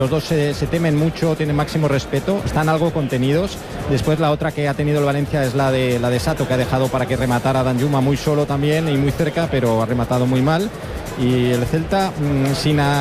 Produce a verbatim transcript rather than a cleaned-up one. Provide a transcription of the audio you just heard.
Los dos se, se temen mucho, tienen máximo respeto, están algo contenidos. Después la otra que ha tenido el Valencia es la de la de Sato, que ha dejado para que rematara a Danjuma muy solo también y muy cerca, pero ha rematado muy mal. Y el Celta mmm, sin a